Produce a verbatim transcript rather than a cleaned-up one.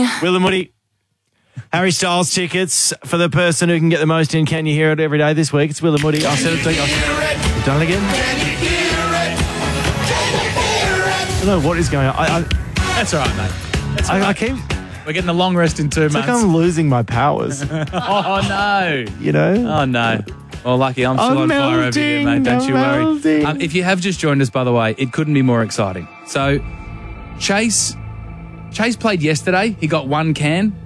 Will and Woody. Harry Styles tickets for the person who can get the most in Can You Hear It every day this week. It's Will and Woody. I'll send it to you. I've done it again. I don't know what is going on. I, I, That's all right, mate. That's all I, right. I keep... We're getting a long rest in two It's months. like I'm losing my powers. Oh, no. You know? Oh, no. Well, lucky I'm still I'm on fire over here, mate. Don't melting, you I'm worry. melting. Um, if you have just joined us, by the way, it couldn't be more exciting. So, Chase, Chase played yesterday. He got one can.